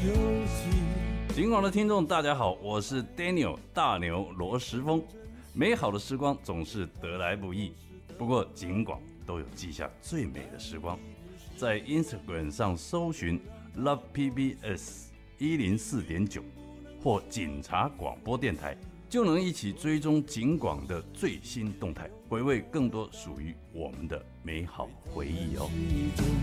警广的听众大家好，我是 Daniel 大牛罗时丰。美好的时光总是得来不易，不过警广都有记下最美的时光。在 Instagram 上搜寻 Love PBS 104.9或警察广播电台，就能一起追踪警广的最新动态，回味更多属于我们的美好回忆哦。